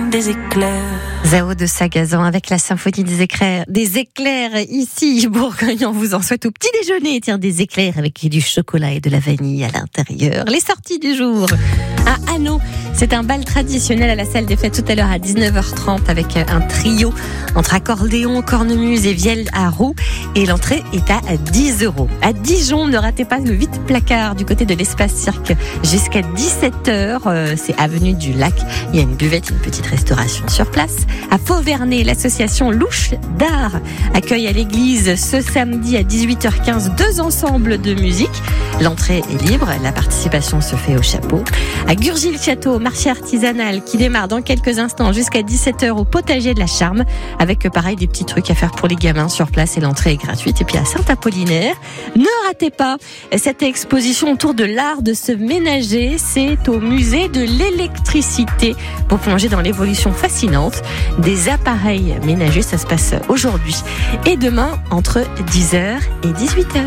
des éclairs. Zao de Sagazan avec la symphonie des éclairs. Des éclairs ici, Bourgogne, on vous en souhaite au petit déjeuner. Tiens, des éclairs avec du chocolat et de la vanille à l'intérieur. Les sorties du jour. À Hanau, c'est un bal traditionnel à la salle des fêtes tout à l'heure à 19h30 avec un trio entre accordéon, cornemuse et vielle à roue. Et l'entrée est à 10 €. À Dijon, ne ratez pas le 8 placard du côté de l'espace cirque jusqu'à 17h. C'est avenue du Lac. Il y a une buvette, une petite restauration sur place. À Fauvernay, l'association Louche d'Art accueille à l'église ce samedi à 18h15 2 ensembles de musique. L'entrée est libre, la participation se fait au chapeau. À Gurgis-le-Château, marché artisanal qui démarre dans quelques instants jusqu'à 17h au potager de la Charme avec pareil des petits trucs à faire pour les gamins sur place et l'entrée est gratuite. Et puis à Saint-Apollinaire, ne ratez pas cette exposition autour de l'art de se ménager. C'est au musée de l'électricité pour plonger dans l'évolution fascinante des appareils ménagers. Ça se passe aujourd'hui et demain entre 10h et 18h.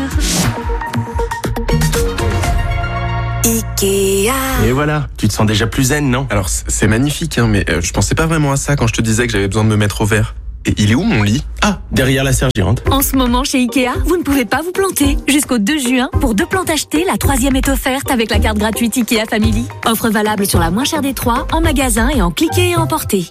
Ikea. Et voilà, tu te sens déjà plus zen, non? Alors c'est magnifique, mais je pensais pas vraiment à ça quand je te disais que j'avais besoin de me mettre au vert. Et il est où mon lit? Ah, derrière la sergérante. En ce moment chez Ikea, vous ne pouvez pas vous planter. Jusqu'au 2 juin, pour 2 plantes achetées, la 3e est offerte avec la carte gratuite Ikea Family. Offre valable sur la moins chère des 3, en magasin et en cliquer et emporter.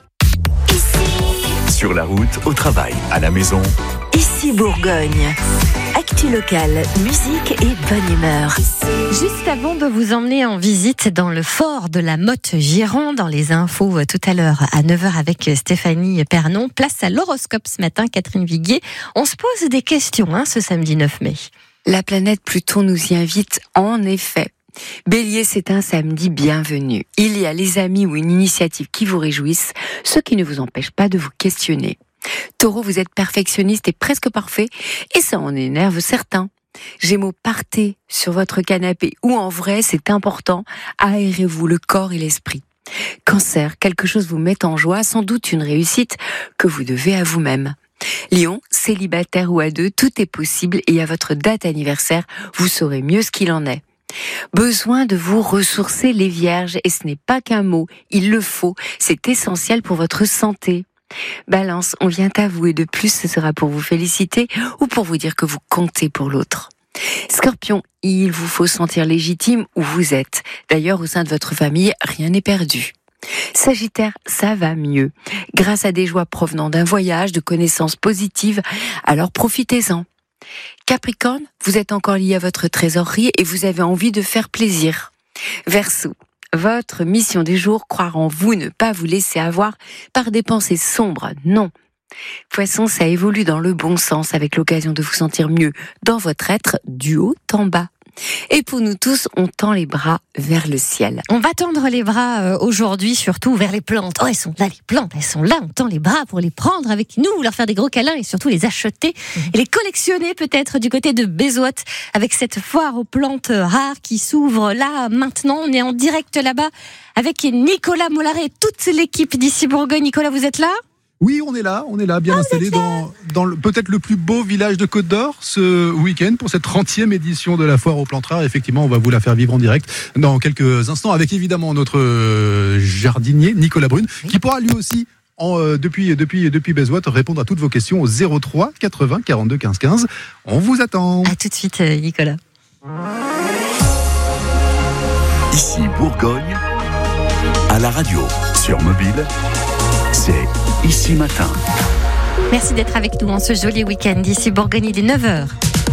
Sur la route, au travail, à la maison. Ici Bourgogne. Actu locale, musique et bonne humeur. Juste avant de vous emmener en visite dans le fort de la Motte-Giron, dans les infos tout à l'heure à 9h avec Stéphanie Pernon, place à l'horoscope ce matin, Catherine Viguier. On se pose des questions ce samedi 9 mai. La planète Pluton nous y invite en effet. Bélier, c'est un samedi bienvenu. Il y a les amis ou une initiative qui vous réjouissent, ce qui ne vous empêche pas de vous questionner. Taureau, vous êtes perfectionniste et presque parfait, et ça en énerve certains. Gémeaux, partez sur votre canapé ou en vrai, c'est important, aérez-vous le corps et l'esprit. Cancer, quelque chose vous met en joie, sans doute une réussite que vous devez à vous-même. Lion, célibataire ou à deux, tout est possible et à votre date anniversaire, vous saurez mieux ce qu'il en est. Besoin de vous ressourcer les vierges, et ce n'est pas qu'un mot, il le faut, c'est essentiel pour votre santé. Balance, on vient à vous et de plus ce sera pour vous féliciter ou pour vous dire que vous comptez pour l'autre. Scorpion, il vous faut sentir légitime où vous êtes. D'ailleurs, au sein de votre famille, rien n'est perdu. Sagittaire, ça va mieux. Grâce à des joies provenant d'un voyage, de connaissances positives, alors profitez-en. Capricorne, vous êtes encore lié à votre trésorerie et vous avez envie de faire plaisir. Verseau, votre mission du jour, croire en vous, ne pas vous laisser avoir par des pensées sombres, non. Poisson, ça évolue dans le bon sens avec l'occasion de vous sentir mieux dans votre être du haut en bas. Et pour nous tous, on tend les bras vers le ciel. On va tendre les bras aujourd'hui, surtout vers les plantes. Oh, elles sont là, les plantes, elles sont là. On tend les bras pour les prendre avec nous, leur faire des gros câlins et surtout les acheter et les collectionner peut-être du côté de Bézoite avec cette foire aux plantes rares qui s'ouvre là maintenant. On est en direct là-bas avec Nicolas Mollaret et toute l'équipe d'ici Bourgogne. Nicolas, vous êtes là ? Oui, on est là, bien installé dans peut-être le plus beau village de Côte d'Or ce week-end pour cette 30e édition de la foire aux plantes rares. Effectivement, on va vous la faire vivre en direct dans quelques instants avec évidemment notre jardinier Nicolas Brune qui pourra lui aussi depuis Bézoite répondre à toutes vos questions au 03 80 42 15 15. On vous attend. À tout de suite, Nicolas. Ici Bourgogne, à la radio, sur mobile, c'est Ici Matin. Merci d'être avec nous en ce joli week-end d'ici Bourgogne, il est 9h.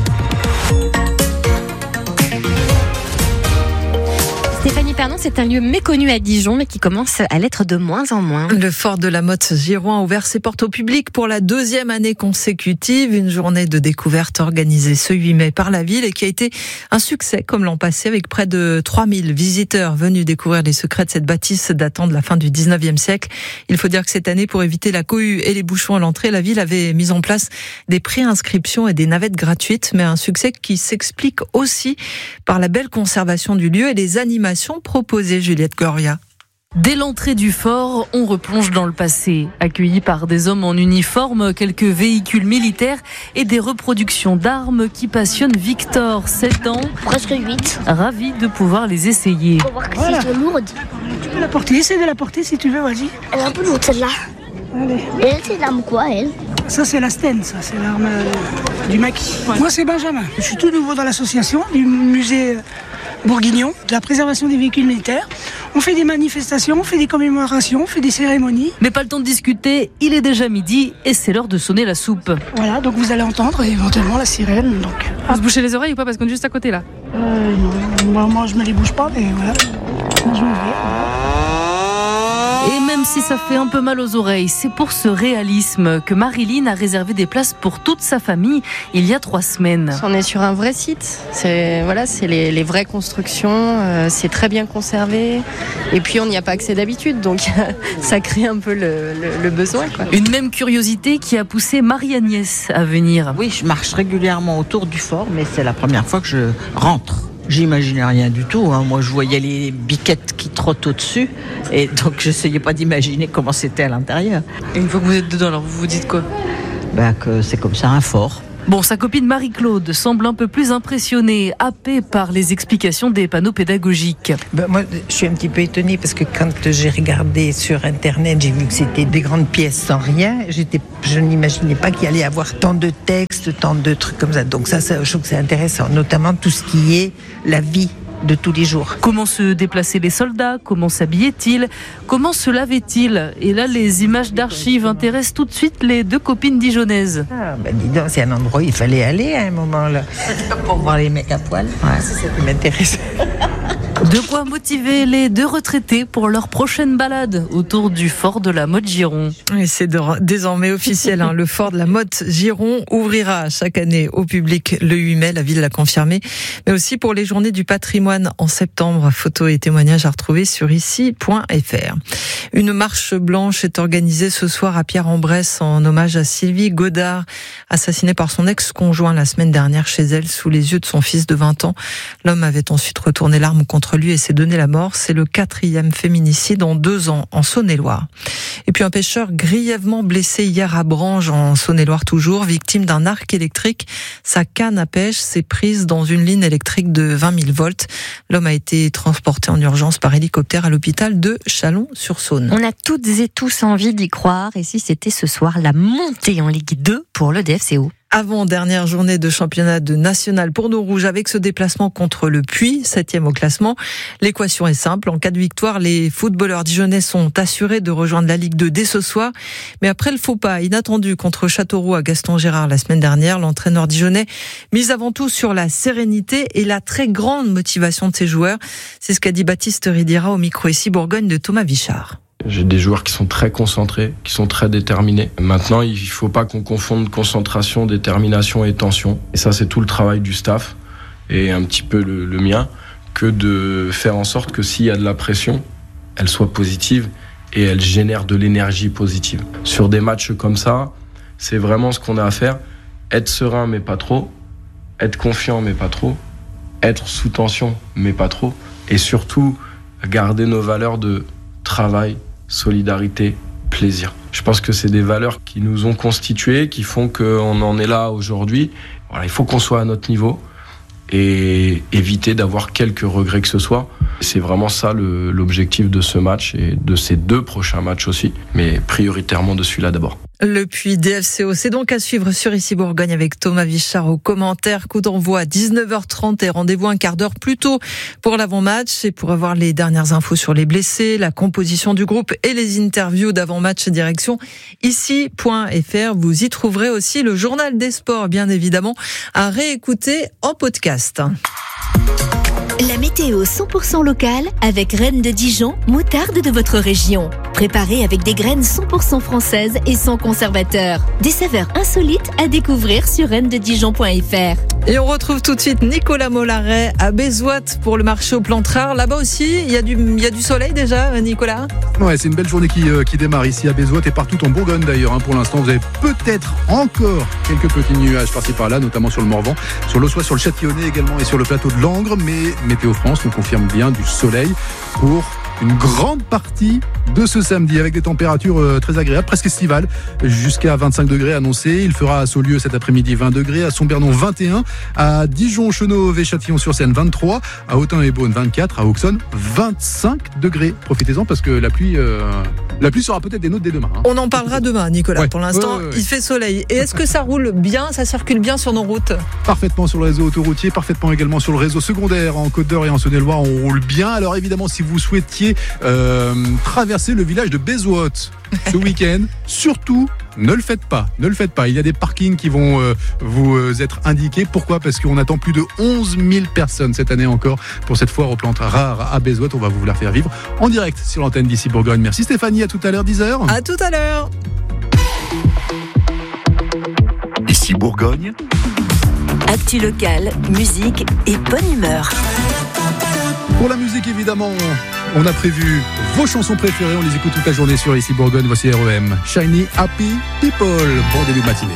Stéphanie Pernon, c'est un lieu méconnu à Dijon, mais qui commence à l'être de moins en moins. Le fort de la Motte-Giron a ouvert ses portes au public pour la 2e année consécutive. Une journée de découverte organisée ce 8 mai par la ville et qui a été un succès comme l'an passé avec près de 3000 visiteurs venus découvrir les secrets de cette bâtisse datant de la fin du 19e siècle. Il faut dire que cette année, pour éviter la cohue et les bouchons à l'entrée, la ville avait mis en place des pré-inscriptions et des navettes gratuites, mais un succès qui s'explique aussi par la belle conservation du lieu et les animations proposées, Juliette Gloria. Dès l'entrée du fort, on replonge dans le passé. Accueillis par des hommes en uniforme, quelques véhicules militaires et des reproductions d'armes qui passionnent Victor, 7 ans. Presque 8. Ravi de pouvoir les essayer. Faut voir que c'est lourde. Tu peux la porter, essaie de la porter si tu veux, vas-y. Elle est un peu lourde celle-là. Allez. Et elle, c'est l'arme quoi, elle? Ça, c'est la Sten, ça, c'est l'arme du maquis. Ouais. Moi, c'est Benjamin. Je suis tout nouveau dans l'association du musée Bourguignon, de la préservation des véhicules militaires. On fait des manifestations, on fait des commémorations, on fait des cérémonies. Mais pas le temps de discuter, il est déjà midi et c'est l'heure de sonner la soupe. Voilà, donc vous allez entendre éventuellement la sirène. Donc. Vous se bouchez les oreilles ou pas parce qu'on est juste à côté là? Non, moi je me les bouge pas, mais voilà. Je vais. Et même si ça fait un peu mal aux oreilles, c'est pour ce réalisme que Marilyn a réservé des places pour toute sa famille il y a 3 semaines. On est sur un vrai site, c'est les vraies constructions, c'est très bien conservé et puis on n'y a pas accès d'habitude, donc ça crée un peu le besoin, quoi. Une même curiosité qui a poussé Marie-Agnès à venir. Oui, je marche régulièrement autour du fort, mais c'est la première fois que je rentre. J'imaginais rien du tout, hein. Moi je voyais les biquettes qui trottent au-dessus et donc j'essayais pas d'imaginer comment c'était à l'intérieur. Et une fois que vous êtes dedans, alors vous vous dites quoi? Que c'est comme ça un fort. Bon, sa copine Marie-Claude semble un peu plus impressionnée, happée par les explications des panneaux pédagogiques. Moi, je suis un petit peu étonnée parce que quand j'ai regardé sur Internet, j'ai vu que c'était des grandes pièces sans rien. Je n'imaginais pas qu'il allait y avoir tant de textes, tant de trucs comme ça. Donc ça, je trouve que c'est intéressant, notamment tout ce qui est la vie de tous les jours. Comment se déplaçaient les soldats? Comment s'habillaient-ils? Comment se lavaient-ils? Et là, les images d'archives intéressent tout de suite les 2 copines dijonnaises. Dis donc, c'est un endroit où il fallait aller à un moment là, pour voir les mecs à poil. Ouais, c'est ça qui m'intéresse. De quoi motiver les 2 retraités pour leur prochaine balade autour du fort de la Motte-Giron. Et c'est désormais officiel, le fort de la Motte-Giron ouvrira chaque année au public le 8 mai, la ville l'a confirmé, mais aussi pour les journées du patrimoine en septembre. Photos et témoignages à retrouver sur ici.fr. Une marche blanche est organisée ce soir à Pierre-en-Bresse en hommage à Sylvie Godard, assassinée par son ex-conjoint la semaine dernière chez elle sous les yeux de son fils de 20 ans. L'homme avait ensuite retourné l'arme contre lui et s'est donné la mort. C'est le 4e féminicide en 2 ans en Saône-et-Loire. Et puis un pêcheur grièvement blessé hier à Branges en Saône-et-Loire toujours, victime d'un arc électrique. Sa canne à pêche s'est prise dans une ligne électrique de 20 000 volts. L'homme a été transporté en urgence par hélicoptère à l'hôpital de Chalon-sur-Saône. On a toutes et tous envie d'y croire. Et si c'était ce soir la montée en Ligue 2 pour le DFCO. Avant-dernière journée de championnat de national pour nos rouges avec ce déplacement contre le Puy, 7e au classement. L'équation est simple. En cas de victoire, les footballeurs dijonnais sont assurés de rejoindre la Ligue 2 dès ce soir. Mais après le faux pas inattendu contre Châteauroux à Gaston Gérard la semaine dernière, l'entraîneur dijonnais mise avant tout sur la sérénité et la très grande motivation de ses joueurs. C'est ce qu'a dit Baptiste Ridira au micro ici Bourgogne de Thomas Vichard. J'ai des joueurs qui sont très concentrés, qui sont très déterminés. Maintenant, il ne faut pas qu'on confonde concentration, détermination et tension. Et ça, c'est tout le travail du staff et un petit peu le mien, que de faire en sorte que s'il y a de la pression, elle soit positive et elle génère de l'énergie positive. Sur des matchs comme ça, c'est vraiment ce qu'on a à faire. Être serein, mais pas trop. Être confiant, mais pas trop. Être sous tension, mais pas trop. Et surtout, garder nos valeurs de travail, solidarité, plaisir. Je pense que c'est des valeurs qui nous ont constitués, qui font qu'on en est là aujourd'hui. Voilà, il faut qu'on soit à notre niveau et éviter d'avoir quelques regrets que ce soit. C'est vraiment ça l'objectif de ce match et de ces 2 prochains matchs aussi, mais prioritairement de celui-là d'abord. Le Puy DFCO, c'est donc à suivre sur Ici Bourgogne avec Thomas Vichard aux commentaires. Coup d'envoi à 19h30 et rendez-vous un quart d'heure plus tôt pour l'avant-match et pour avoir les dernières infos sur les blessés, la composition du groupe et les interviews d'avant-match direction ici.fr. Vous y trouverez aussi le journal des sports, bien évidemment, à réécouter en podcast. La météo 100% locale avec Reine de Dijon, moutarde de votre région. Préparée avec des graines 100% françaises et sans conservateur. Des saveurs insolites à découvrir sur rennesdedijon.fr. Et on retrouve tout de suite Nicolas Mollaret à Bézoite pour le marché aux plantes rares. Là-bas aussi, il y a du soleil déjà, Nicolas? Ouais, c'est une belle journée qui démarre ici à Bézoite et partout en Bourgogne d'ailleurs. Pour l'instant, vous avez peut-être encore quelques petits nuages par-ci par-là, notamment sur le Morvan, sur l'Aussois, sur le Châtillonnais également et sur le plateau de Langres. Mais Météo France nous confirme bien du soleil pour une grande partie de ce samedi avec des températures très agréables, presque estivales, jusqu'à 25 degrés annoncés. Il fera à Saulieu cet après-midi 20 degrés, à Sombernon 21, à Dijon, Chenauve et Châtillon-sur-Seine 23, à Autun et Beaune 24, à Auxonne 25 degrés. Profitez-en parce que la pluie sera peut-être des nôtres dès demain. On en parlera demain, Nicolas. Ouais. Pour l'instant, il fait soleil. Et est-ce que ça roule bien, ça circule bien sur nos routes? Parfaitement sur le réseau autoroutier, parfaitement également sur le réseau secondaire en Côte d'Or et en Saône-et-Loire, on roule bien. Alors évidemment, si vous souhaitiez traverser le village de Bézout ce week-end, surtout ne le faites pas. Il y a des parkings qui vont vous être indiqués. Pourquoi ? Parce qu'on attend plus de 11 000 personnes cette année encore pour cette foire aux plantes rares à Bézout. On va vous la faire vivre en direct sur l'antenne d'ici Bourgogne. Merci Stéphanie, à tout à l'heure 10h. À tout à l'heure. Ici Bourgogne. Actu locale, musique et bonne humeur. Pour la musique, évidemment, on a prévu vos chansons préférées. On les écoute toute la journée sur Ici Bourgogne. Voici REM. Shiny Happy People. Bon début de matinée.